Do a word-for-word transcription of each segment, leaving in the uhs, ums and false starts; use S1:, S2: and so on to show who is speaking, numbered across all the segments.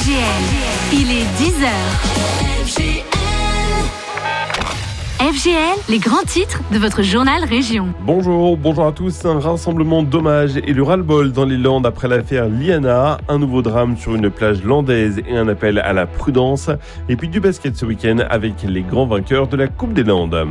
S1: F G L, il est dix heures. F G L. F G L, les grands titres de votre journal Région.
S2: Bonjour, bonjour à tous. Un rassemblement d'hommages et le ras-le-bol dans les Landes après l'affaire Liana. Un nouveau drame sur une plage landaise et un appel à la prudence. Et puis du basket ce week-end avec les grands vainqueurs de la Coupe des Landes.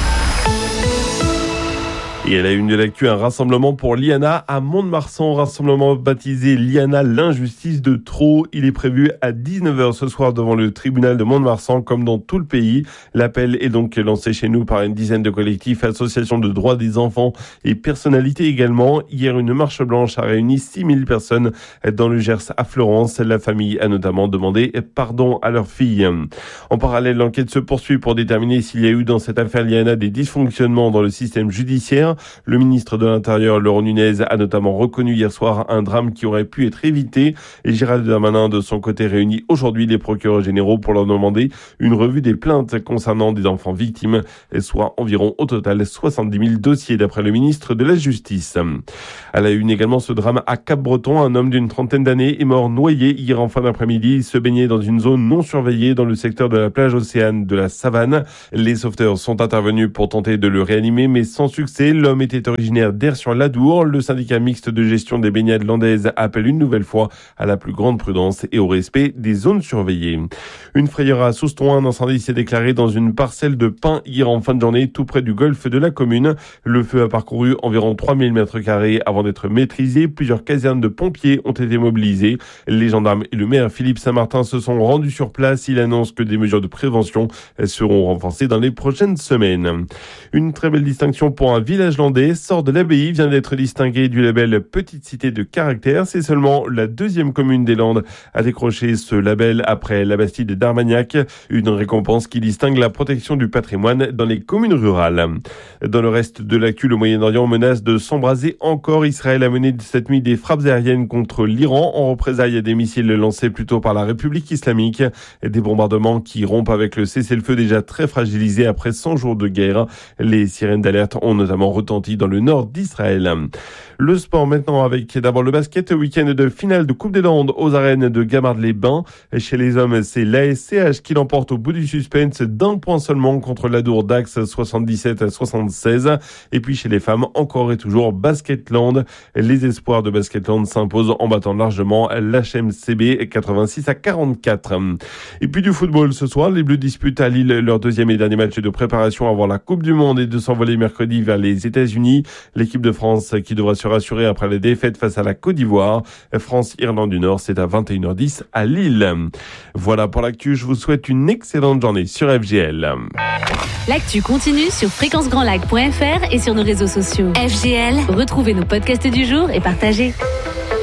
S2: Et à la une de l'actu, un rassemblement pour Liana à Mont-de-Marsan, rassemblement baptisé Liana l'injustice de trop. Il est prévu à dix-neuf heures ce soir devant le tribunal de Mont-de-Marsan, comme dans tout le pays. L'appel est donc lancé chez nous par une dizaine de collectifs, associations de droits des enfants et personnalités également. Hier, une marche blanche a réuni six mille personnes dans le Gers à Florence. La famille a notamment demandé pardon à leur fille. En parallèle, l'enquête se poursuit pour déterminer s'il y a eu dans cette affaire Liana des dysfonctionnements dans le système judiciaire. Le ministre de l'Intérieur, Laurent Nunez, a notamment reconnu hier soir un drame qui aurait pu être évité. Et Gérald Darmanin, de son côté, réunit aujourd'hui les procureurs généraux pour leur demander une revue des plaintes concernant des enfants victimes, soit environ au total soixante-dix mille dossiers d'après le ministre de la Justice. À la une également ce drame à Cap-Breton, un homme d'une trentaine d'années est mort noyé hier en fin d'après-midi. Il se baignait dans une zone non surveillée dans le secteur de la plage océane de la Savane. Les sauveteurs sont intervenus pour tenter de le réanimer, mais sans succès. L'homme était originaire d'Aire-sur-l'Adour. Le syndicat mixte de gestion des baignades landaises appelle une nouvelle fois à la plus grande prudence et au respect des zones surveillées. Une frayeur à Souston, un incendie s'est déclaré dans une parcelle de pins hier en fin de journée, tout près du golfe de la commune. Le feu a parcouru environ trois mille mètres carrés avant d'être maîtrisé. Plusieurs casernes de pompiers ont été mobilisées. Les gendarmes et le maire Philippe Saint-Martin se sont rendus sur place. Il annonce que des mesures de prévention seront renforcées dans les prochaines semaines. Une très belle distinction pour un village landais. Sort de l'Abbaye vient d'être distingué du label Petite Cité de Caractère. C'est seulement la deuxième commune des Landes à décrocher ce label après la Bastide d'Armagnac. Une récompense qui distingue la protection du patrimoine dans les communes rurales. Dans le reste de l'actu, le Moyen-Orient menace de s'embraser encore. Israël a mené cette nuit des frappes aériennes contre l'Iran en représailles à des missiles lancés plus tôt par la République islamique. Des bombardements qui rompent avec le cessez-le-feu déjà très fragilisé après cent jours de guerre. Les sirènes d'alerte ont notamment retenti dans le nord d'Israël. Le sport maintenant avec d'abord le basket, week-end de finale de Coupe des Landes aux arènes de Gamard-les-Bains. Chez les hommes, c'est l'A S C H qui l'emporte au bout du suspense d'un point seulement contre l'Adour Dax soixante-dix-sept à soixante-seize. Et puis chez les femmes, encore et toujours Basketland. Les espoirs de Basketland s'imposent en battant largement l'H M C B quatre-vingt-six à quarante-quatre. Et puis du football ce soir, les Bleus disputent à Lille leur deuxième et dernier match de préparation avant la Coupe du Monde et de s'envoler mercredi vers les États-Unis. L'équipe de France qui devra se rassurer après la défaite face à la Côte d'Ivoire. France-Irlande du Nord, c'est à vingt et une heures dix à Lille. Voilà pour l'actu, je vous souhaite une excellente journée sur F G L.
S1: L'actu continue sur fréquence grand lac point f r et sur nos réseaux sociaux. F G L, retrouvez nos podcasts du jour et partagez.